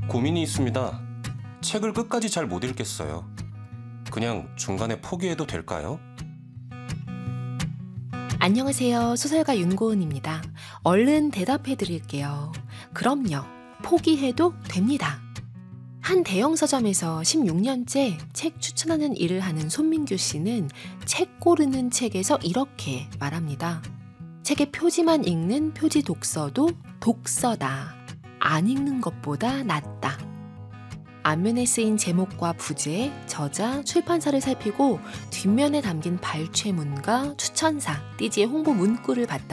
고민이 있습니다. 책을 끝까지 잘 못 읽겠어요. 그냥 중간에 포기해도 될까요? 안녕하세요. 소설가 윤고은입니다. 얼른 대답해 드릴게요. 그럼요. 포기해도 됩니다. 한 대형 서점에서 16년째 책 추천하는 일을 하는 손민규 씨는 책 고르는 책에서 이렇게 말합니다. 책의 표지만 읽는 표지 독서도 독서다. 안 읽는 것보다 낫다. 앞면에 쓰인 제목과 부제, 저자, 출판사를 살피고 뒷면에 담긴 발췌문과 추천사, 띠지의 홍보 문구를 봤다.